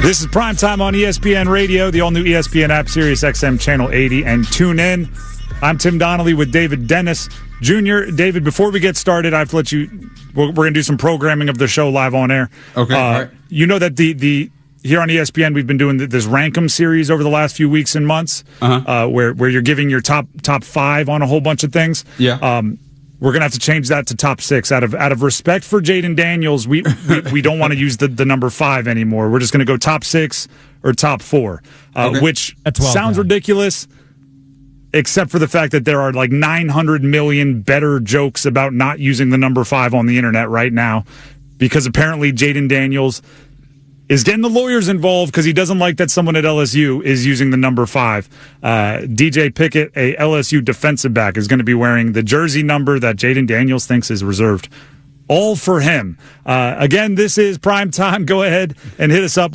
This is Primetime on ESPN Radio, the all-new ESPN app, Sirius XM Channel 80, and tune in. I'm Tim Donnelly with David Dennis Jr. David, before we get started, I have to let you, we're going to do some programming of the show live on air. Okay, all right. You know that the here on ESPN, we've been doing this Rankum series over the last few weeks and months, where you're giving your top five on a whole bunch of things. Yeah. We're going to have to change that to top six. Out of respect for Jaden Daniels, we don't want to use the number 5 anymore. We're just going to go top 6 or top 4, which sounds ridiculous, except for the fact that there are like 900 million better jokes about not using the number 5 on the internet right now, because apparently Jaden Daniels is getting the lawyers involved because he doesn't like that someone at LSU is using the number 5. DJ Pickett, a LSU defensive back, is going to be wearing the jersey number that Jaden Daniels thinks is reserved all for him. Again, this is Prime Time. Go ahead and hit us up,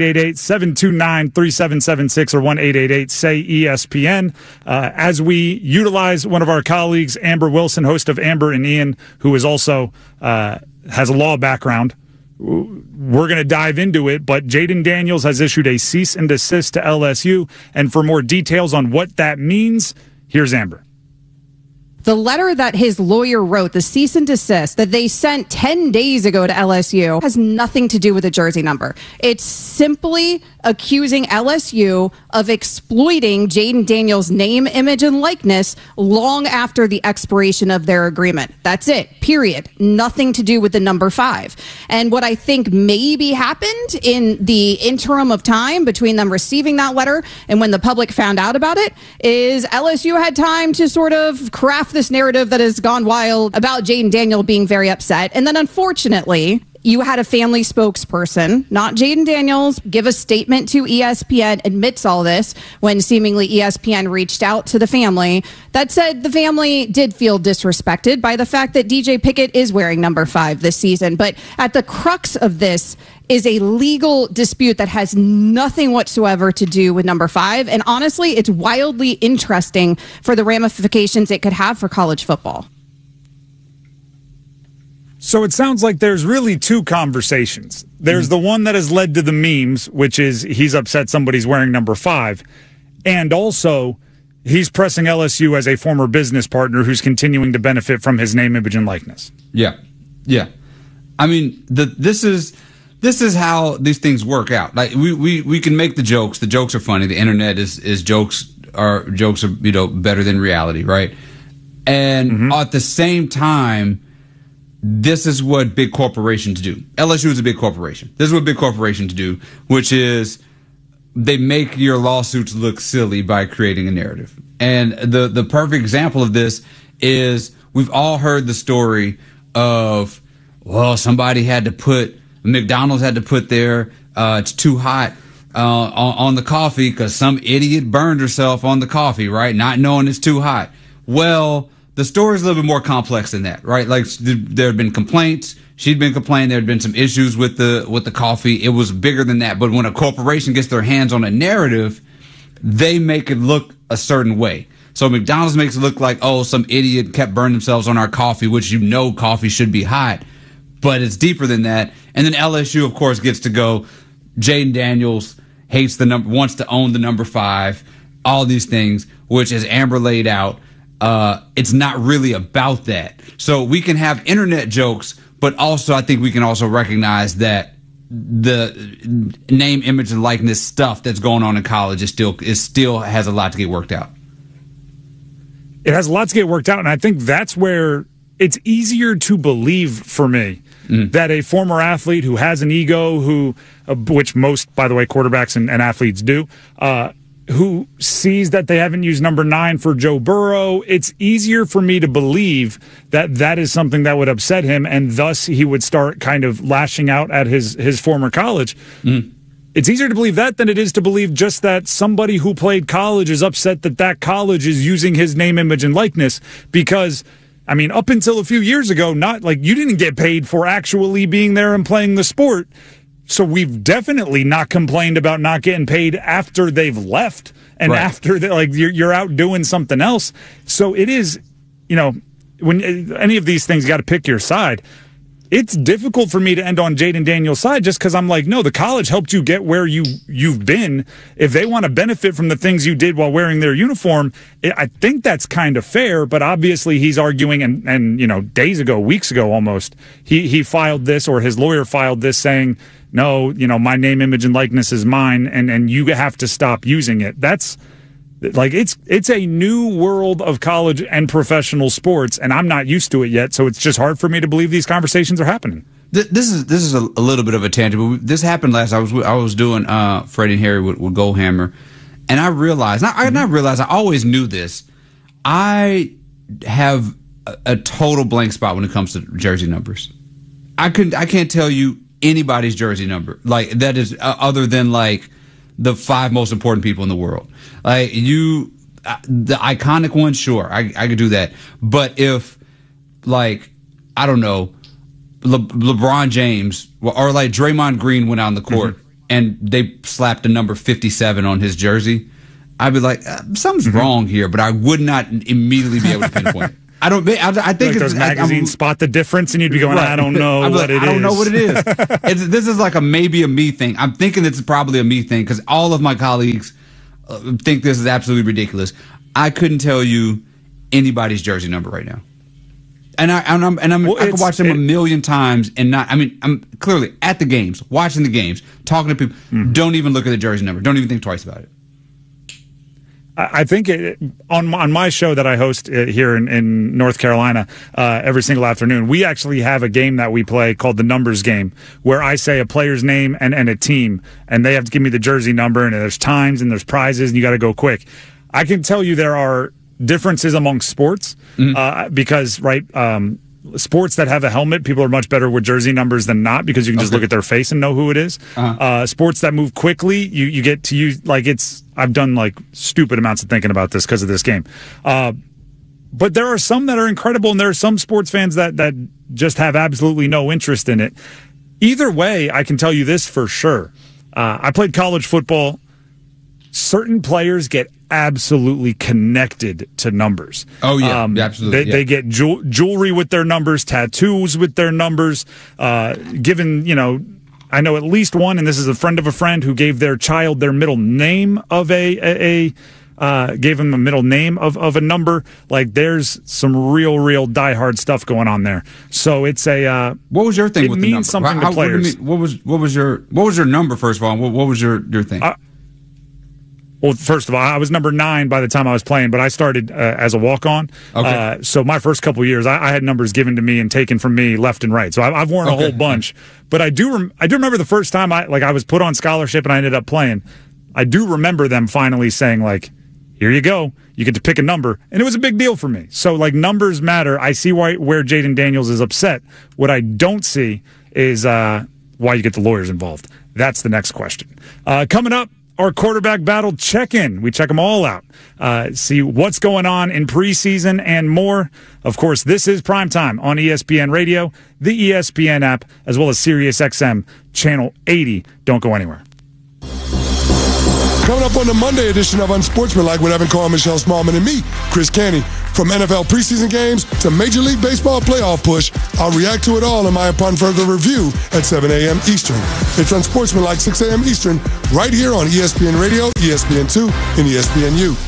1-888-729-3776 or 1-888-SAY-ESPN. As we utilize one of our colleagues, Amber Wilson, host of Amber and Ian, who is also has a law background. We're going to dive into it, but Jaden Daniels has issued a cease and desist to LSU, and for more details on what that means, here's Amber. The letter that his lawyer wrote, the cease and desist that they sent 10 days ago to LSU, has nothing to do with the jersey number. It's simply accusing LSU of exploiting Jaden Daniels' name, image, and likeness long after the expiration of their agreement. That's it, period. Nothing to do with the number 5. And what I think maybe happened in the interim of time between them receiving that letter and when the public found out about it is LSU had time to sort of craft this narrative that has gone wild about Jaden Daniels being very upset. And then unfortunately, you had a family spokesperson, not Jaden Daniels, give a statement to ESPN, admits all this when seemingly ESPN reached out to the family that said the family did feel disrespected by the fact that DJ Pickett is wearing number 5 this season. But at the crux of this is a legal dispute that has nothing whatsoever to do with number 5. And honestly, it's wildly interesting for the ramifications it could have for college football. So it sounds like there's really two conversations. There's the one that has led to the memes, which is he's upset somebody's wearing number 5. And also, he's pressing LSU as a former business partner who's continuing to benefit from his name, image, and likeness. Yeah. I mean, this is how these things work out. Like we can make the jokes. The jokes are funny. The internet is jokes are better than reality, right? And at the same time, this is what big corporations do. LSU is a big corporation. This is what big corporations do, which is they make your lawsuits look silly by creating a narrative. And the perfect example of this is we've all heard the story of, well, McDonald's had to put their it's too hot on the coffee because some idiot burned herself on the coffee, right? Not knowing it's too hot. Well, the story is a little bit more complex than that, right? Like there had been complaints. She'd been complaining. There had been some issues with the coffee. It was bigger than that. But when a corporation gets their hands on a narrative, they make it look a certain way. So McDonald's makes it look like, oh, some idiot kept burning themselves on our coffee, which coffee should be hot. But it's deeper than that. And then LSU, of course, gets to go. Jaden Daniels hates the number, wants to own the number 5. All these things, which, as Amber laid out, it's not really about that. So we can have internet jokes, but also I think we can also recognize that the name, image, and likeness stuff that's going on in college is still has a lot to get worked out. It has a lot to get worked out, and I think that's where it's easier to believe for me that a former athlete who has an ego, which most, by the way, quarterbacks and athletes do, who sees that they haven't used number 9 for Joe Burrow, it's easier for me to believe that is something that would upset him, and thus he would start kind of lashing out at his former college. It's easier to believe that than it is to believe just that somebody who played college is upset that college is using his name, image, and likeness, because I mean, up until a few years ago, not like you didn't get paid for actually being there and playing the sport. So we've definitely not complained about not getting paid after they've left and after you're out doing something else. So it is, when any of these things, you got to pick your side. it's difficult for me to end on Jaden Daniels' side just because I'm like, no, the college helped you get where you've been. If they want to benefit from the things you did while wearing their uniform, I think that's kind of fair. But obviously, he's arguing, and days ago, weeks ago, almost, he filed this, or his lawyer filed this, saying, no, my name, image, and likeness is mine, and you have to stop using it. That's like it's a new world of college and professional sports, and I'm not used to it yet, so it's just hard for me to believe these conversations are happening. This is a little bit of a tangent, but this happened last. I was doing Freddie and Harry with Goldhammer, and I realized I always knew this. I have a total blank spot when it comes to jersey numbers. I can't tell you anybody's jersey number like that is other than like the 5 most important people in the world. Like the iconic ones, sure, I could do that. But if, like, I don't know, LeBron James or like Draymond Green went out on the court and they slapped the number 57 on his jersey, I'd be like, something's wrong here, but I would not immediately be able to pinpoint it. I think like it's those magazines spot the difference, and you'd be going, right. I don't know what it is. I don't know what it is. This is like maybe a me thing. I'm thinking it's probably a me thing because all of my colleagues think this is absolutely ridiculous. I couldn't tell you anybody's jersey number right now, and I could watch them a million times and not. I mean, I'm clearly at the games, watching the games, talking to people. Don't even look at the jersey number. Don't even think twice about it. I think on my show that I host here in North Carolina every single afternoon, we actually have a game that we play called the Numbers Game, where I say a player's name and a team, and they have to give me the jersey number, and there's times and there's prizes, and you got to go quick. I can tell you there are differences among sports because, sports that have a helmet, people are much better with jersey numbers than not because you can just look at their face and know who it is. Sports that move quickly, you get to use, I've done stupid amounts of thinking about this because of this game. But there are some that are incredible, and there are some sports fans that just have absolutely no interest in it. Either way, I can tell you this for sure. I played college football. Certain players get absolutely connected to numbers. Oh, yeah, absolutely. They get jewelry with their numbers, tattoos with their numbers, I know at least one, and this is a friend of a friend, who gave their child their middle name of gave him a middle name of a number. Like, there's some real diehard stuff going on there. So it's a what was your thing with the number? It means something to players. What was your number, first of all? What was your thing? Well, first of all, I was number 9 by the time I was playing, but I started as a walk-on. Okay. So my first couple of years, I had numbers given to me and taken from me left and right. So I've worn a whole bunch. But I do remember the first time I was put on scholarship and I ended up playing. I do remember them finally saying, here you go. You get to pick a number. And it was a big deal for me. So, numbers matter. I see where Jaden Daniels is upset. What I don't see is why you get the lawyers involved. That's the next question. Coming up, our quarterback battle check-in. We check them all out. See what's going on in preseason and more. Of course, this is Primetime on ESPN Radio, the ESPN app, as well as SiriusXM Channel 80. Don't go anywhere. Coming up on the Monday edition of Unsportsmanlike with Evan Carr, Michelle Smallman, and me, Chris Canty. From NFL preseason games to Major League Baseball playoff push, I'll react to it all in my Upon Further Review at 7 a.m. Eastern. It's Unsportsmanlike, 6 a.m. Eastern, right here on ESPN Radio, ESPN2, and ESPNU.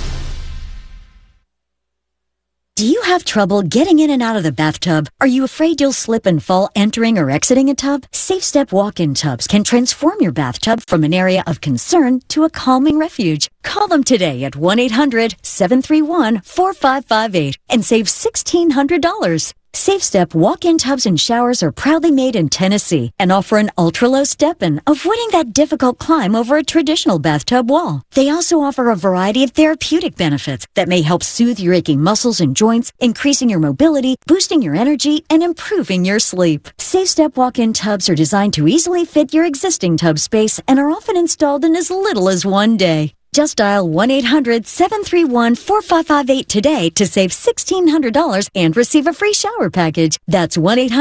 Do you have trouble getting in and out of the bathtub? Are you afraid you'll slip and fall entering or exiting a tub? SafeStep walk-in tubs can transform your bathtub from an area of concern to a calming refuge. Call them today at 1-800-731-4558 and save $1,600. SafeStep walk-in tubs and showers are proudly made in Tennessee and offer an ultra-low step-in, avoiding that difficult climb over a traditional bathtub wall. They also offer a variety of therapeutic benefits that may help soothe your aching muscles and joints, increasing your mobility, boosting your energy, and improving your sleep. SafeStep walk-in tubs are designed to easily fit your existing tub space and are often installed in as little as one day. Just dial 1-800-731-4558 today to save $1,600 and receive a free shower package. That's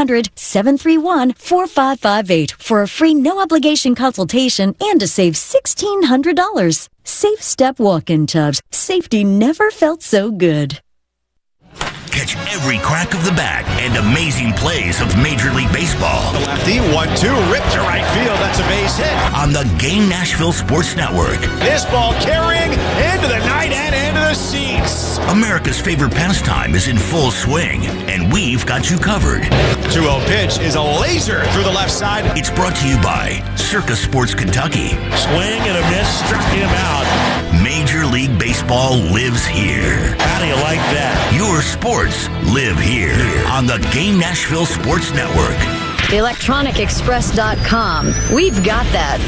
1-800-731-4558 for a free no-obligation consultation and to save $1,600. SafeStep walk-in tubs. Safety never felt so good. Catch every crack of the bat and amazing plays of Major League Baseball. The lefty, 1-2, ripped to right field. That's a base hit. On the Game Nashville Sports Network. This ball carrying into the night and into the seats. America's favorite pastime is in full swing, and we've got you covered. 2-0 pitch is a laser through the left side. It's brought to you by Circa Sports Kentucky. Swing and a miss, struck him out. Major League Baseball lives here. How do you like that? Your sports live here on the Game Nashville Sports Network. ElectronicExpress.com. We've got that.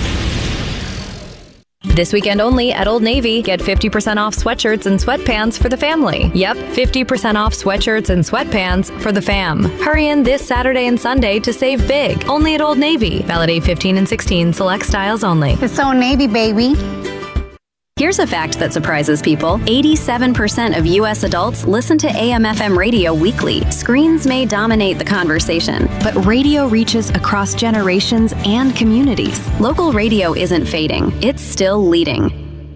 This weekend only at Old Navy, get 50% off sweatshirts and sweatpants for the family. Yep, 50% off sweatshirts and sweatpants for the fam. Hurry in this Saturday and Sunday to save big. Only at Old Navy. Valid 8/15 and 16. Select styles only. It's Old Navy, baby. Here's a fact that surprises people. 87% of U.S. adults listen to AM/FM radio weekly. Screens may dominate the conversation, but radio reaches across generations and communities. Local radio isn't fading. It's still leading.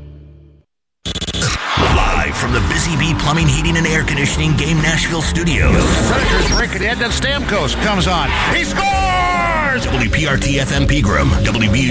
Live from the Busy Bee Plumbing, Heating, and Air Conditioning Game Nashville Studios. Predators break it in, then Stamkos comes on. He scores! WPRT FM Pegram, WBU